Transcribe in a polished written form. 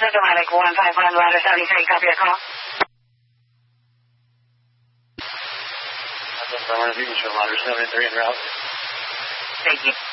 Atlantic 151, ladder 73, copy your call. Ladder 73 en route. Thank you.